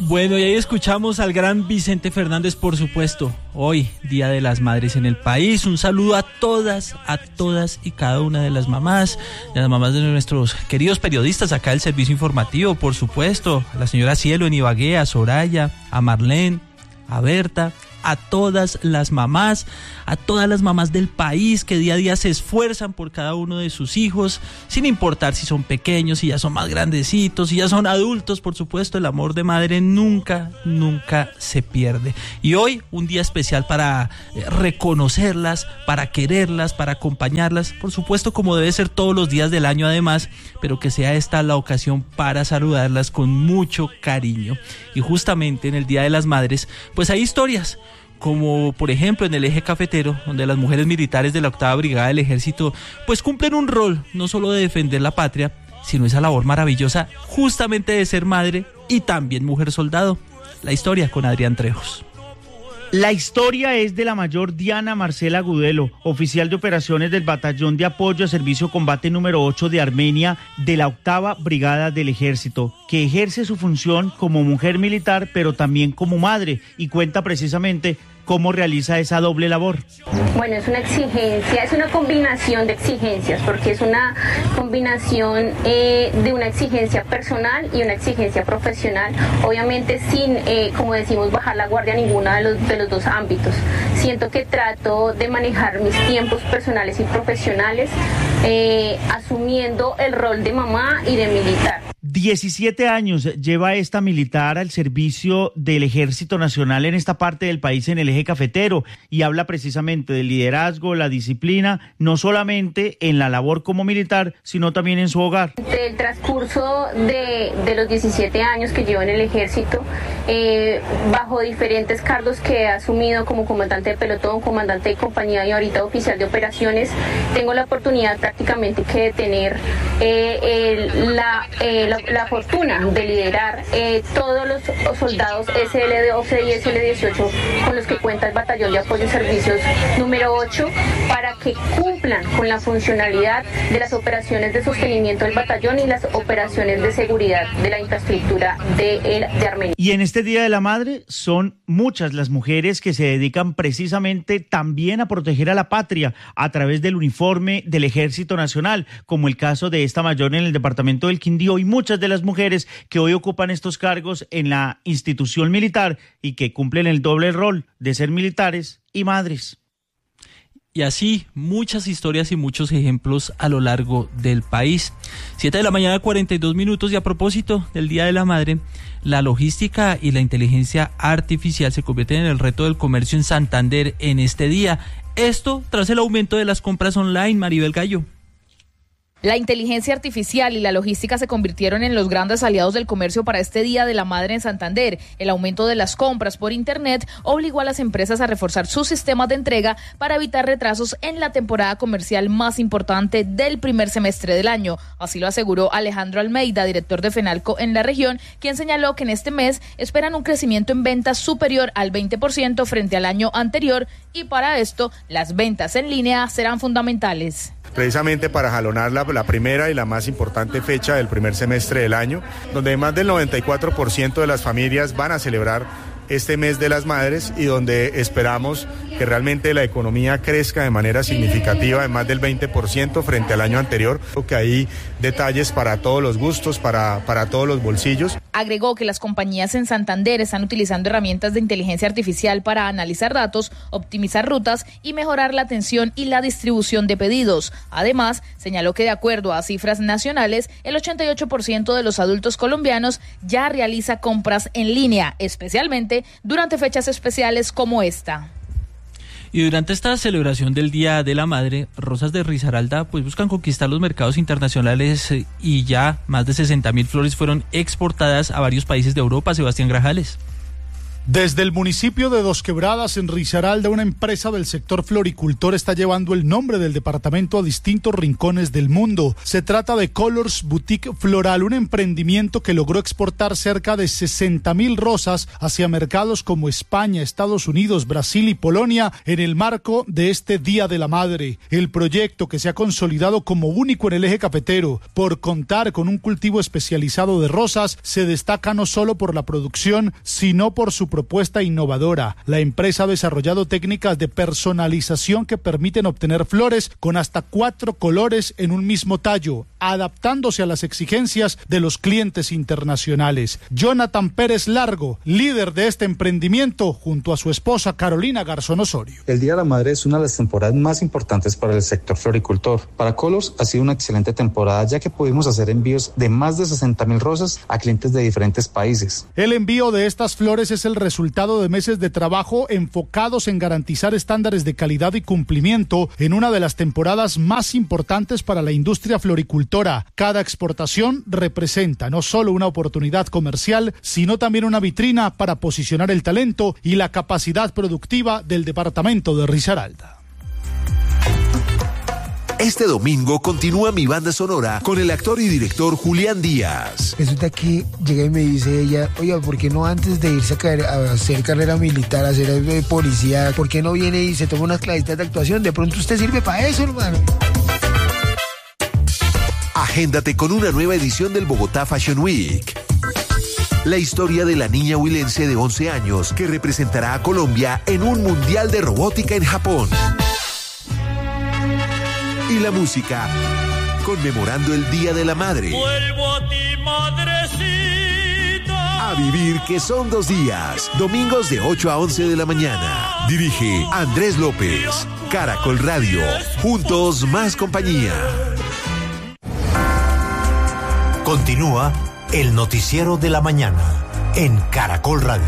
Bueno, y ahí escuchamos al gran Vicente Fernández, por supuesto. Hoy, Día de las Madres en el país. Un saludo a todas y cada una de las mamás de nuestros queridos periodistas acá del Servicio Informativo, por supuesto. A la señora Cielo en Ibagué, a Soraya, a Marlene, a Berta, a todas las mamás del país que día a día se esfuerzan por cada uno de sus hijos, sin importar si son pequeños, si ya son más grandecitos, si ya son adultos. Por supuesto, el amor de madre nunca se pierde. Y hoy, un día especial para reconocerlas, para quererlas, para acompañarlas, por supuesto, como debe ser todos los días del año además, pero que sea esta la ocasión para saludarlas con mucho cariño. Y justamente en el Día de las Madres, pues hay historias, como por ejemplo en el eje cafetero, donde las mujeres militares de la 8ª Brigada del Ejército pues cumplen un rol no solo de defender la patria, sino esa labor maravillosa justamente de ser madre y también mujer soldado. La historia con Adrián Trejos. La historia es de la mayor Diana Marcela Gudelo, oficial de operaciones del Batallón de Apoyo a Servicio Combate número 8 de Armenia de la 8ª Brigada del Ejército, que ejerce su función como mujer militar, pero también como madre, y cuenta precisamente cómo realiza esa doble labor. Bueno, es una exigencia, es una combinación de exigencias, porque es una combinación de una exigencia personal y una exigencia profesional, obviamente sin, como decimos, bajar la guardia en ninguno de los dos ámbitos. Siento que trato de manejar mis tiempos personales y profesionales, asumiendo el rol de mamá y de militar. 17 años lleva esta militar al servicio del Ejército Nacional en esta parte del país, en el eje cafetero, y habla precisamente del liderazgo, la disciplina, no solamente en la labor como militar, sino también en su hogar. Del transcurso de los 17 años que llevo en el Ejército, bajo diferentes cargos que he asumido como comandante de pelotón, comandante de compañía y ahorita oficial de operaciones, tengo la oportunidad prácticamente que de tener la fortuna de liderar todos los soldados SL12 y SL18 con los que cuenta el Batallón de Apoyo y Servicios número 8 para que cumplan con la funcionalidad de las operaciones de sostenimiento del batallón y las operaciones de seguridad de la infraestructura de Armenia. Y en este Día de la Madre son muchas las mujeres que se dedican precisamente también a proteger a la patria a través del uniforme del Ejército Nacional, como el caso de esta mayor en el departamento del Quindío, y muchas de las mujeres que hoy ocupan estos cargos en la institución militar y que cumplen el doble rol de ser militares y madres. Y así muchas historias y muchos ejemplos a lo largo del país. 7:42 a.m. y a propósito del Día de la Madre, la logística y la inteligencia artificial se convierten en el reto del comercio en Santander en este día. Esto tras el aumento de las compras online. Maribel Gallo. La inteligencia artificial y la logística se convirtieron en los grandes aliados del comercio para este Día de la Madre en Santander. El aumento de las compras por Internet obligó a las empresas a reforzar sus sistemas de entrega para evitar retrasos en la temporada comercial más importante del primer semestre del año. Así lo aseguró Alejandro Almeida, director de Fenalco en la región, quien señaló que en este mes esperan un crecimiento en ventas superior al 20% frente al año anterior, y para esto las ventas en línea serán fundamentales. Precisamente para jalonar la primera y la más importante fecha del primer semestre del año, donde más del 94% de las familias van a celebrar este mes de las madres y donde esperamos que realmente la economía crezca de manera significativa, de más del 20% frente al año anterior. Creo que hay detalles para todos los gustos, para todos los bolsillos. Agregó que las compañías en Santander están utilizando herramientas de inteligencia artificial para analizar datos, optimizar rutas y mejorar la atención y la distribución de pedidos. Además, señaló que de acuerdo a cifras nacionales, el 88% de los adultos colombianos ya realiza compras en línea, especialmente durante fechas especiales como esta. Y durante esta celebración del Día de la Madre, Rosas de Risaralda pues buscan conquistar los mercados internacionales y ya más de 60.000 flores fueron exportadas a varios países de Europa. Sebastián Grajales. Desde el municipio de Dos Quebradas, en Risaralda, una empresa del sector floricultor está llevando el nombre del departamento a distintos rincones del mundo. Se trata de Colors Boutique Floral, un emprendimiento que logró exportar cerca de 60.000 rosas hacia mercados como España, Estados Unidos, Brasil y Polonia en el marco de este Día de la Madre. El proyecto, que se ha consolidado como único en el eje cafetero por contar con un cultivo especializado de rosas, se destaca no solo por la producción, sino por su propuesta innovadora. La empresa ha desarrollado técnicas de personalización que permiten obtener flores con hasta 4 colores en un mismo tallo, adaptándose a las exigencias de los clientes internacionales. Jonathan Pérez Largo, líder de este emprendimiento, junto a su esposa Carolina Garzón Osorio. El Día de la Madre es una de las temporadas más importantes para el sector floricultor. Para Colors ha sido una excelente temporada, ya que pudimos hacer envíos de más de 60.000 rosas a clientes de diferentes países. El envío de estas flores es el resultado de meses de trabajo enfocados en garantizar estándares de calidad y cumplimiento en una de las temporadas más importantes para la industria floricultora. Cada exportación representa no solo una oportunidad comercial, sino también una vitrina para posicionar el talento y la capacidad productiva del departamento de Risaralda. Este domingo continúa Mi Banda Sonora con el actor y director Julián Díaz. Resulta que llega y me dice ella, oiga, ¿por qué no antes de irse a hacer carrera militar, a hacer policía, por qué no viene y se toma unas clasitas de actuación? De pronto usted sirve para eso, hermano. Agéndate con una nueva edición del Bogotá Fashion Week. La historia de la niña huilense de 11 años que representará a Colombia en un mundial de robótica en Japón. Y la música, conmemorando el Día de la Madre. Vuelvo a ti, madrecita. A vivir, que son 2 días. Domingos de 8 a 11 de la mañana. Dirige Andrés López. Caracol Radio. Juntos más compañía. Continúa el noticiero de la mañana en Caracol Radio.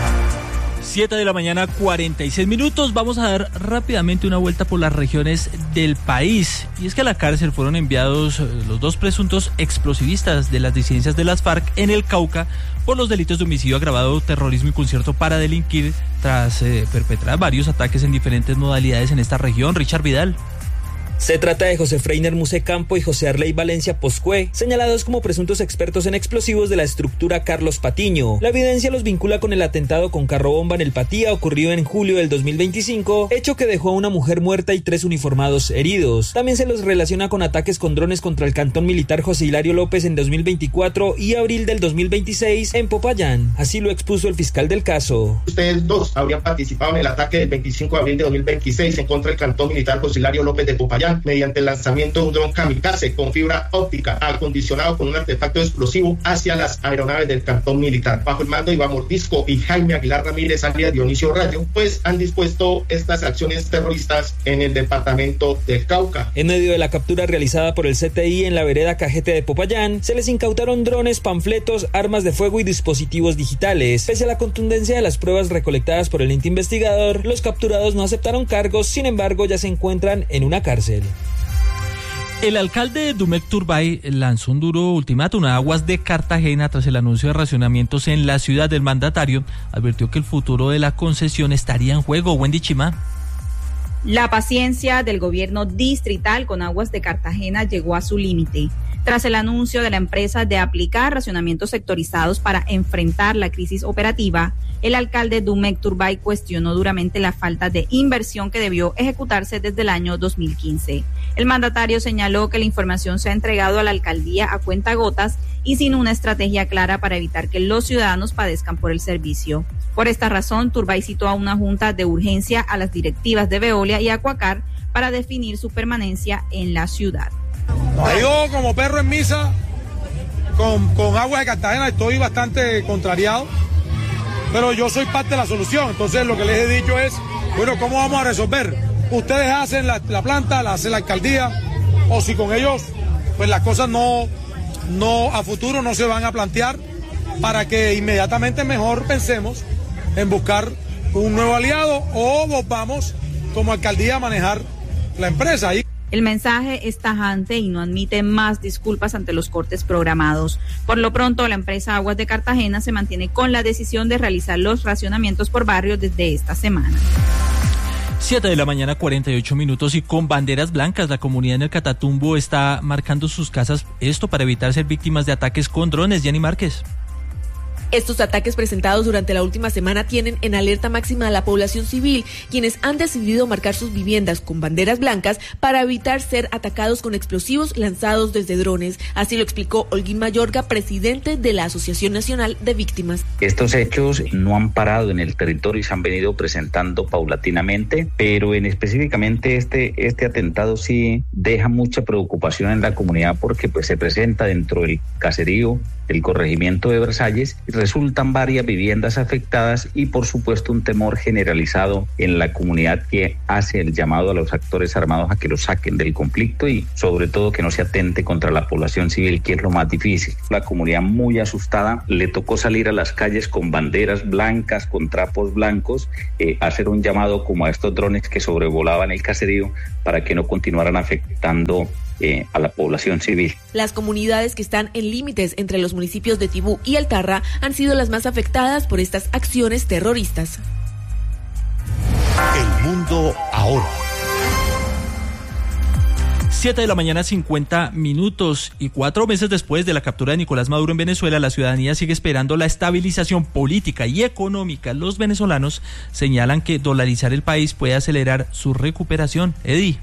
7 de la mañana, 46 minutos. Vamos a dar rápidamente una vuelta por las regiones del país. Y es que a la cárcel fueron enviados los 2 presuntos explosivistas de las disidencias de las FARC en el Cauca por los delitos de homicidio agravado, terrorismo y concierto para delinquir tras perpetrar varios ataques en diferentes modalidades en esta región. Richard Vidal. Se trata de José Freiner Muse Campo y José Arley Valencia Poscue, señalados como presuntos expertos en explosivos de la estructura Carlos Patiño. La evidencia los vincula con el atentado con carro bomba en el Patía ocurrido en julio del 2025, hecho que dejó a una mujer muerta y 3 uniformados heridos. También se los relaciona con ataques con drones contra el cantón militar José Hilario López en 2024 y abril del 2026 en Popayán. Así lo expuso el fiscal del caso. Ustedes 2 habrían participado en el ataque del 25 de abril de 2026 en contra del cantón militar José Hilario López de Popayán, mediante el lanzamiento de un dron kamikaze con fibra óptica acondicionado con un artefacto explosivo hacia las aeronaves del cantón militar. Bajo el mando de Iván Mordisco y Jaime Aguilar Ramírez, alias Dionisio Rayo, pues han dispuesto estas acciones terroristas en el departamento del Cauca. En medio de la captura realizada por el CTI en la vereda Cajete de Popayán, se les incautaron drones, panfletos, armas de fuego y dispositivos digitales. Pese a la contundencia de las pruebas recolectadas por el ente investigador, los capturados no aceptaron cargos, sin embargo ya se encuentran en una cárcel. El alcalde de Dumek Turbay lanzó un duro ultimátum a Aguas de Cartagena tras el anuncio de racionamientos en la ciudad. Del mandatario advirtió que el futuro de la concesión estaría en juego. Wendy Chimá. La paciencia del gobierno distrital con Aguas de Cartagena llegó a su límite. Tras el anuncio de la empresa de aplicar racionamientos sectorizados para enfrentar la crisis operativa, el alcalde Dumek Turbay cuestionó duramente la falta de inversión que debió ejecutarse desde el año 2015. El mandatario señaló que la información se ha entregado a la alcaldía a cuentagotas y sin una estrategia clara para evitar que los ciudadanos padezcan por el servicio. Por esta razón, Turbay citó a una junta de urgencia a las directivas de Veolia y Acuacar para definir su permanencia en la ciudad. Yo, como perro en misa, con Aguas de Cartagena estoy bastante contrariado, pero yo soy parte de la solución. Entonces lo que les he dicho es, bueno, ¿cómo vamos a resolver? Ustedes hacen la planta, la hace la alcaldía, o si con ellos, pues las cosas no a futuro no se van a plantear, para que inmediatamente mejor pensemos en buscar un nuevo aliado o vamos como alcaldía a manejar la empresa. El mensaje es tajante y no admite más disculpas ante los cortes programados. Por lo pronto, la empresa Aguas de Cartagena se mantiene con la decisión de realizar los racionamientos por barrios desde esta semana. 7 de la mañana, 48 minutos, y con banderas blancas la comunidad en el Catatumbo está marcando sus casas, esto para evitar ser víctimas de ataques con drones. Jenny Márquez. Estos ataques presentados durante la última semana tienen en alerta máxima a la población civil, quienes han decidido marcar sus viviendas con banderas blancas para evitar ser atacados con explosivos lanzados desde drones. Así lo explicó Holguín Mayorga, presidente de la Asociación Nacional de Víctimas. Estos hechos no han parado en el territorio y se han venido presentando paulatinamente, pero específicamente este atentado sí deja mucha preocupación en la comunidad porque pues se presenta dentro del caserío, el corregimiento de Versalles, y resultan varias viviendas afectadas y por supuesto un temor generalizado en la comunidad que hace el llamado a los actores armados a que los saquen del conflicto y sobre todo que no se atente contra la población civil, que es lo más difícil. La comunidad muy asustada, le tocó salir a las calles con banderas blancas, con trapos blancos, hacer un llamado como a estos drones que sobrevolaban el caserío para que no continuaran afectando a la población civil. Las comunidades que están en límites entre los municipios de Tibú y Altarra han sido las más afectadas por estas acciones terroristas. El mundo ahora. 7 de la mañana, 50 minutos, y 4 meses después de la captura de Nicolás Maduro en Venezuela, la ciudadanía sigue esperando la estabilización política y económica. Los venezolanos señalan que dolarizar el país puede acelerar su recuperación. Eddie.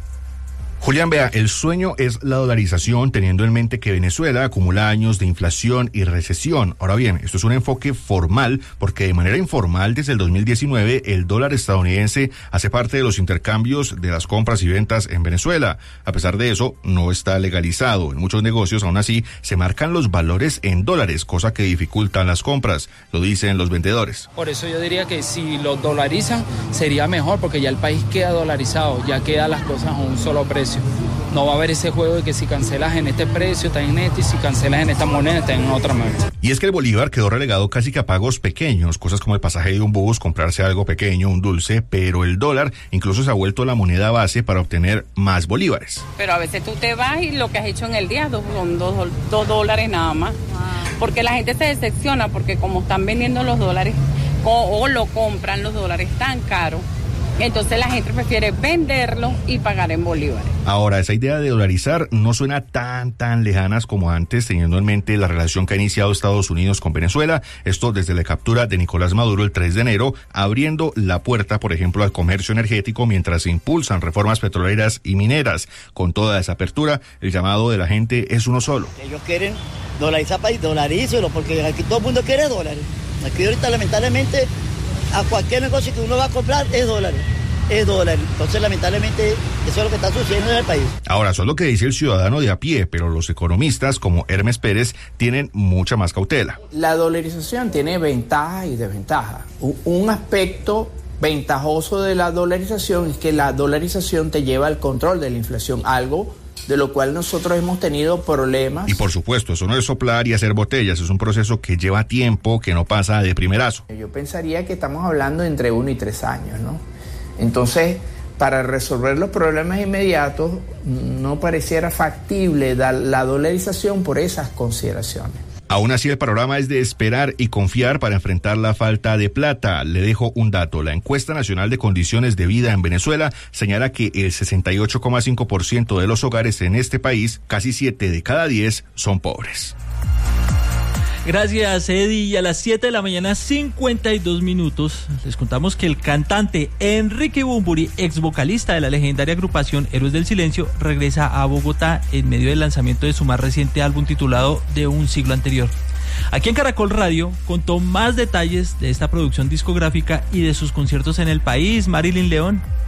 Julián, vea, el sueño es la dolarización, teniendo en mente que Venezuela acumula años de inflación y recesión. Ahora bien, esto es un enfoque formal, porque de manera informal, desde el 2019, el dólar estadounidense hace parte de los intercambios de las compras y ventas en Venezuela. A pesar de eso, no está legalizado. En muchos negocios, aún así, se marcan los valores en dólares, cosa que dificulta las compras, lo dicen los vendedores. Por eso yo diría que si lo dolarizan, sería mejor, porque ya el país queda dolarizado, ya quedan las cosas a un solo precio. No va a haber ese juego de que si cancelas en este precio está en este y si cancelas en esta moneda está en otra moneda. Y es que el bolívar quedó relegado casi que a pagos pequeños, cosas como el pasaje de un bus, comprarse algo pequeño, un dulce, pero el dólar incluso se ha vuelto la moneda base para obtener más bolívares. Pero a veces tú te vas y lo que has hecho en el día son $2 nada más, porque la gente se decepciona porque como están vendiendo los dólares o lo compran los dólares tan caros, entonces la gente prefiere venderlo y pagar en bolívares. Ahora, esa idea de dolarizar no suena tan lejanas como antes, teniendo en mente la relación que ha iniciado Estados Unidos con Venezuela, esto desde la captura de Nicolás Maduro el 3 de enero, abriendo la puerta, por ejemplo, al comercio energético mientras se impulsan reformas petroleras y mineras. Con toda esa apertura, el llamado de la gente es uno solo. Ellos quieren dolarizar país, dolarízelo, porque aquí todo el mundo quiere dólares. Aquí ahorita lamentablemente a cualquier negocio que uno va a comprar es dólares. Entonces lamentablemente eso es lo que está sucediendo en el país. Ahora, eso es lo que dice el ciudadano de a pie, pero los economistas como Hermes Pérez tienen mucha más cautela. La dolarización tiene ventajas y desventajas. Un aspecto ventajoso de la dolarización es que la dolarización te lleva al control de la inflación, algo de lo cual nosotros hemos tenido problemas. Y por supuesto, eso no es soplar y hacer botellas, es un proceso que lleva tiempo, que no pasa de primerazo. Yo pensaría que estamos hablando entre 1 y 3 años, ¿no? Entonces, para resolver los problemas inmediatos, no pareciera factible dar la dolarización por esas consideraciones. Aún así, el panorama es de esperar y confiar para enfrentar la falta de plata. Le dejo un dato. La encuesta nacional de condiciones de vida en Venezuela señala que el 68,5% de los hogares en este país, casi 7 de cada 10, son pobres. Gracias, Eddie. Y a las 7 de la mañana, 52 minutos, les contamos que el cantante Enrique Bunbury, ex vocalista de la legendaria agrupación Héroes del Silencio, regresa a Bogotá en medio del lanzamiento de su más reciente álbum titulado De un siglo anterior. Aquí en Caracol Radio contó más detalles de esta producción discográfica y de sus conciertos en el país. Marilyn León.